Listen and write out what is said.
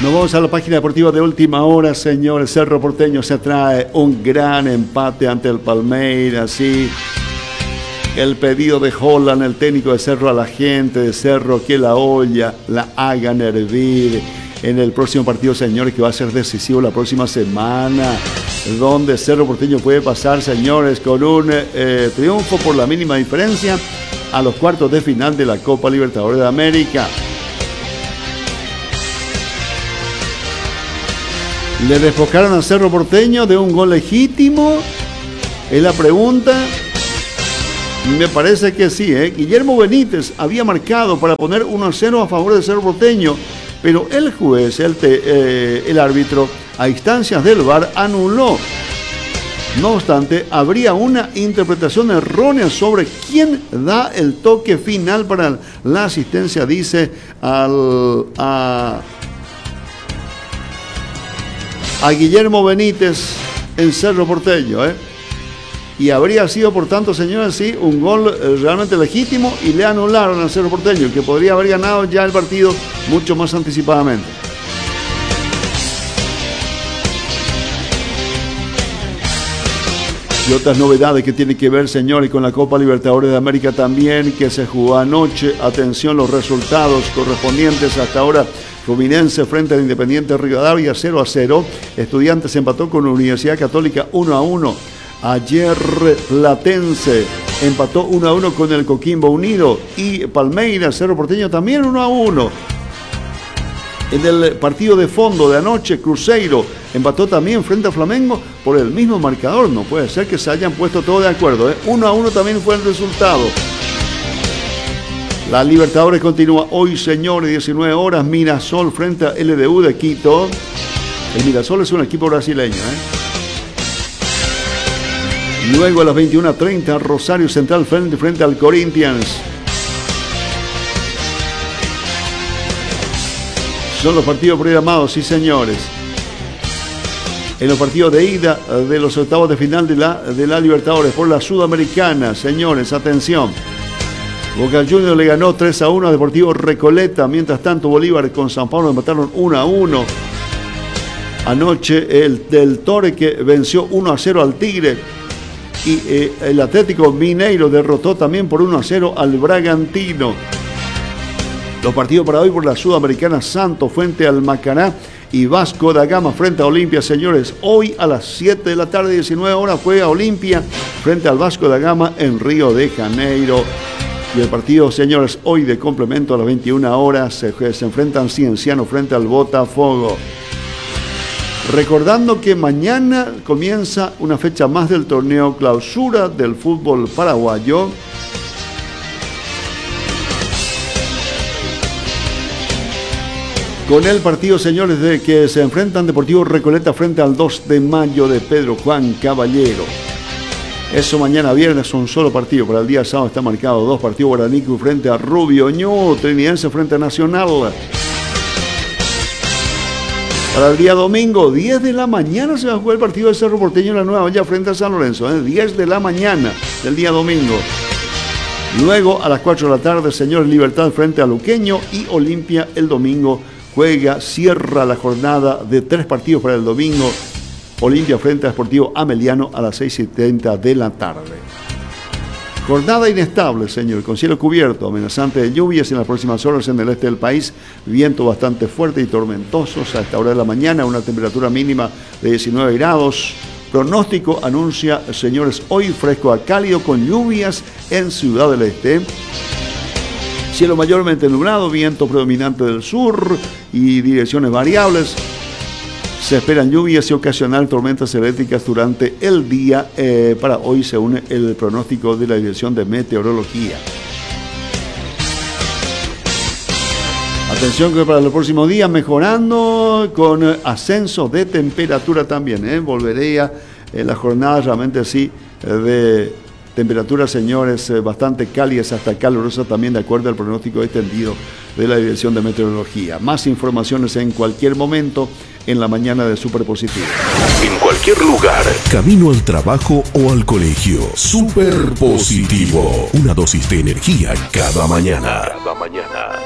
Nos vamos a la página deportiva de última hora, señores. Cerro Porteño se trae un gran empate ante el Palmeiras, sí. El pedido de Holland, el técnico de Cerro, a la gente de Cerro, que la olla la hagan hervir en el próximo partido, señores, que va a ser decisivo la próxima semana, donde Cerro Porteño puede pasar, señores, con un triunfo por la mínima diferencia a los cuartos de final de la Copa Libertadores de América. ¿Le despojaron a Cerro Porteño de un gol legítimo? Es la pregunta. Me parece que sí, ¿eh? Guillermo Benítez había marcado para poner 1-0 a favor de Cerro Porteño, pero el juez, el árbitro, a instancias del VAR, anuló. No obstante, habría una interpretación errónea sobre quién da el toque final para la asistencia, dice a Guillermo Benítez en Cerro Porteño, ¿eh? Y habría sido, por tanto, señores, sí, un gol realmente legítimo, y le anularon al Cerro Porteño, que podría haber ganado ya el partido mucho más anticipadamente. Y otras novedades que tienen que ver, señores, con la Copa Libertadores de América también, que se jugó anoche. Atención, los resultados correspondientes hasta ahora. Fluminense frente al Independiente Rivadavia 0-0. Estudiantes empató con la Universidad Católica 1-1. Ayer Platense empató 1-1 con el Coquimbo Unido. Y Palmeiras, Cerro Porteño también 1-1. En el partido de fondo de anoche, Cruzeiro empató también frente a Flamengo por el mismo marcador. No puede ser que se hayan puesto todos de acuerdo, ¿eh? 1-1 también fue el resultado. La Libertadores continúa hoy, señores, 19 horas. Mirasol frente a LDU de Quito. El Mirasol es un equipo brasileño, ¿eh? Luego a las 21:30, Rosario Central frente al Corinthians. Son los partidos programados, sí, señores. En los partidos de ida de los octavos de final de la Libertadores por la Sudamericana, señores, atención. Boca Juniors le ganó 3-1 a Deportivo Recoleta. Mientras tanto, Bolívar con San Pablo empataron 1-1. Anoche el del Torre, que venció 1-0 al Tigre. Y el Atlético Mineiro derrotó también por 1-0 al Bragantino. Los partidos para hoy por la Sudamericana: Santos frente al Macará y Vasco da Gama frente a Olimpia, señores. Hoy a las 7 de la tarde, 19 horas, juega Olimpia frente al Vasco da Gama en Río de Janeiro. Y el partido, señores, hoy de complemento a las 21 horas se enfrentan Cienciano frente al Botafogo. Recordando que mañana comienza una fecha más del torneo clausura del fútbol paraguayo. Con el partido, señores, de que se enfrentan Deportivo Recoleta frente al 2 de mayo de Pedro Juan Caballero. Eso mañana viernes, un solo partido. Para el día sábado está marcado 2 partidos: Guaranícu frente a Rubio Ñu, Trinidense frente a Nacional. Para el día domingo, 10 de la mañana, se va a jugar el partido de Cerro Porteño en la Nueva Olla frente a San Lorenzo, 10 de la mañana del día domingo. Luego, a las 4 de la tarde, señores, Libertad frente a Luqueño, y Olimpia el domingo cierra la jornada de 3 partidos para el domingo. Olimpia frente a Sportivo Ameliano a las 6:30 de la tarde. Jornada inestable, señor, con cielo cubierto, amenazante de lluvias en las próximas horas en el este del país, viento bastante fuerte y tormentosos a esta hora de la mañana, una temperatura mínima de 19 grados. Pronóstico anuncia, señores, hoy fresco a cálido con lluvias en Ciudad del Este. Cielo mayormente nublado, viento predominante del sur y direcciones variables. Se esperan lluvias y ocasional tormentas eléctricas durante el día. Para hoy, según el pronóstico de la Dirección de Meteorología. Atención que para el próximo día mejorando con ascenso de temperatura también. Volvería la jornada realmente así de temperaturas, señores, bastante cálidas hasta calurosas también, de acuerdo al pronóstico extendido de la Dirección de Meteorología. Más informaciones en cualquier momento en la mañana de Superpositivo. En cualquier lugar, camino al trabajo o al colegio. Superpositivo. Una dosis de energía cada mañana.